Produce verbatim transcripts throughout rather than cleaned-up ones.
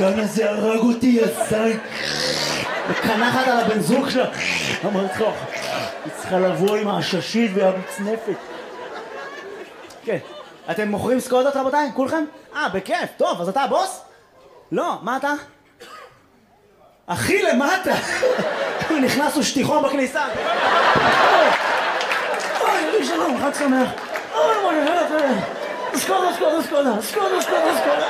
השחקן הזה הרג אותי, הזין. וקנחת על הבן זוג שלה. אמרת לו, היא צריכה לבוא עם העששית והמצנפת. כן. אתם מוכרים סקודות רבותיי? כולכם? אה, בכיף. טוב, אז אתה הבוס? לא, מה אתה? אחי למטה. נכנסו שטיחון בכניסה. אוי, שלום, חג שמח. אוי, מה נהלת? סקודה, סקודה, סקודה, סקודה, סקודה, סקודה.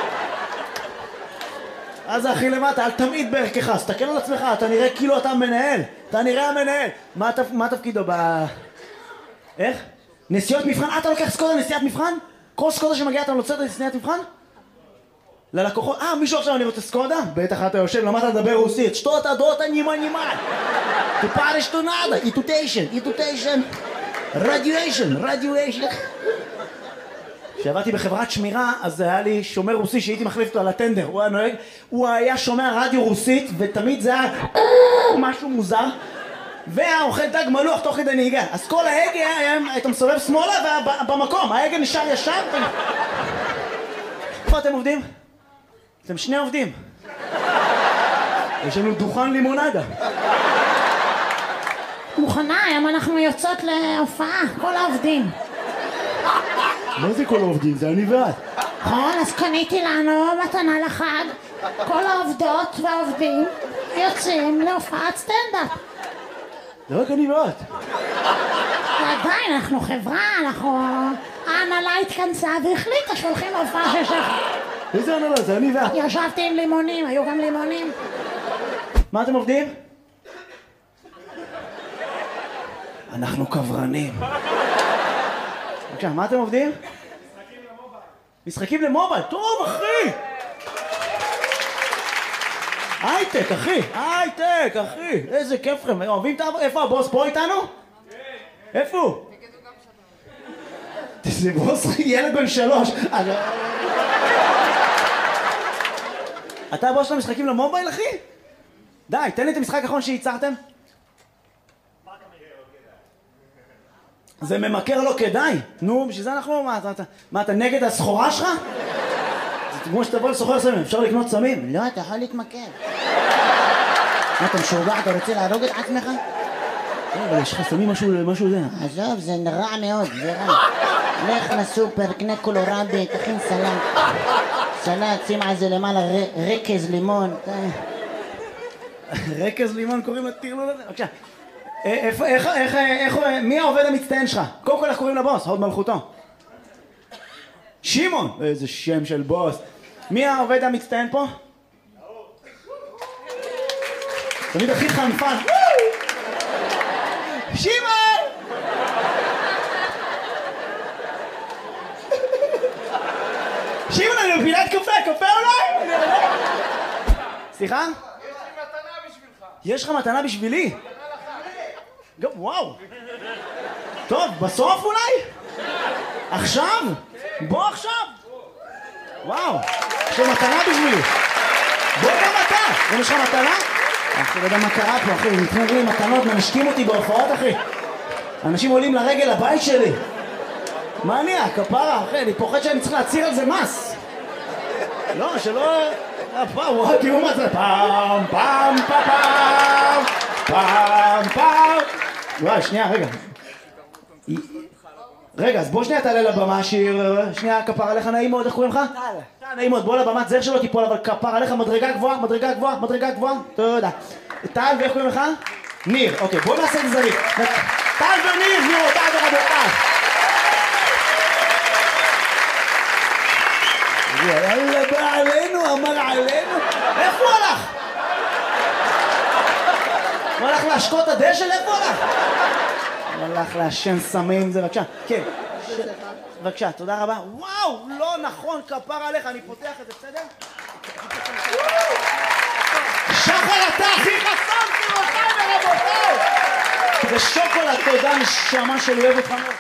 אז אחי למטה, אל תמיד בערכך, סתכל על עצמך, אתה נראה כאילו אתה מנהל. אתה נראה המנהל. מה תפקידו ב... איך? נסיעות מבחן? אתה לוקח סקודה נסיעת מבחן? כל סקודה שמגיעה אתה נוצרת נסיעת מבחן? ללקוחות, אה, מישהו עכשיו אני רוצה סקודה? בטח אתה יושב, למדת לדבר רוסית. שטו אתה דו אתה נימה נימה. תפרש תו נדה, איתוטיישן, איתוטיישן. רדיואשן, רדיואשן. כשעבדתי בחברת שמירה, אז היה לי שומר רוסי שהייתי מחליף אותו על הטנדר. הוא היה נוהג, הוא היה שומע רדיו רוסית, ותמיד זה היה משהו מוזר. והאוכל דג מלוח תוך כדי נהיגה. אז כל ההגה היה, היית מסובב שמאלה ובמקום, ההגה נשאר ישר. איפה אתם עובדים? אתם שני עובדים. יש לנו דוכן לימונדה. מוכנה, היום אנחנו יוצאות להופעה, כל העובדים. מה זה כל העובדים? זה אני ואת. נכון, אז קניתי לנו מתנה לחג. כל העובדות והעובדים יוצאים להופעת סטנדאפ. זה רק אני ואת. ועדיין, אנחנו חברה, אנחנו... ההנהלה התכנסה והחליטה שהולכים להופעה של שחר. איזה הנהלה? זה אני ואת. ישבתי עם לימונים, היו גם לימונים. מה אתם עובדים? אנחנו קברנים. בבקשה, מה אתם עובדים? משחקים למובייל. משחקים למובייל? טוב, אחי! הייטק, אחי! הייטק, אחי! איזה כיף לכם. אוהבים את ה... איפה הבוס? פה איתנו? כן. איפה הוא? זה בוס ילד בן שלוש. אתה הבוס של המשחקים למובייל, אחי? די, תן לי את המשחק האחרון שייצרתם. זה ממכר לא כדאי. נו, בשביל זה אנחנו... מה, אתה, מה, אתה נגד הסחורה שלך? זה כמו שתבוא לסוחר סמים, אפשר לקנות סמים? לא, אתה יכול להתמכר. מה, אתה משוגע, אתה רוצה להרוג את עצמך? אבל יש לך סמים משהו זה. עזוב, זה רע מאוד, זה רע. לך לסופר, קנה קולורבי, תכין סלט. סלט, שים על זה למעלה רקז לימון. רקז לימון קוראים לטירלול הזה? בבקשה. איך, איך, איך, איך, מי העובד המצטיין שלך? קודם כל איך קוראים לבוס? הוד מלכותו. שמעון! איזה שם של בוס. מי העובד המצטיין פה? תמיד הכי חנפן. שמעון! שמעון, אני מפילת קפה, קפה אולי? סליחה? יש לי מתנה בשבילך. יש לך מתנה בשבילי? גם, וואו. טוב, בסוף אולי? עכשיו? בוא עכשיו. וואו, יש לך מתנה בשבילי. בוא גם אתה. יש לך מתנה? אחי, לא יודע מה קרה פה, אחי. נתנו לי מתנות, מנשקים אותי בהופעות, אחי. אנשים עולים לרגל הבית שלי. מה אני? הכפרה, אחי. אני פוחד שאני צריך להציר על זה מס. לא, שלא... וואו, תראו מה זה. פעם, פעם, פעם, פעם, פעם. וואי, שנייה, רגע. רגע, אז בוא שנייה תעלה לבמה, שיר, שנייה, כפר עליך, נעים מאוד, איך קוראים לך? טל. טל, נעים מאוד, בוא לבמה, זר שלא תיפול, אבל כפר עליך, מדרגה גבוהה, מדרגה גבוהה, מדרגה גבוהה, תודה. טל, ואיך קוראים לך? ניר, אוקיי, בוא נעשה את זה זריק. טל וניר, גבירותיי ורבותיי. יאללה, בא עלינו, אמר עלינו. איפה הוא הלך? הוא הלך להשקות הדשא? איפה הוא הלך? הוא הלך להשן סמים, זה בבקשה. כן. בבקשה, תודה רבה. וואו, לא נכון, כפר עליך, אני פותח את זה, בסדר? שחר, אתה הכי חסם, גבירותיי ורבותיי! זה שוקולד, תודה, נשמה שלי, אוהב אותך מאוד.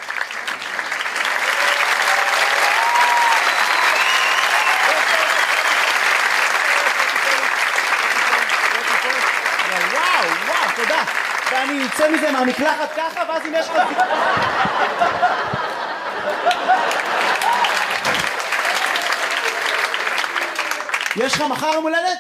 ואני יוצא מזה מהמקלחת ככה, ואז אם יש לך... יש לך מחר יום הולדת?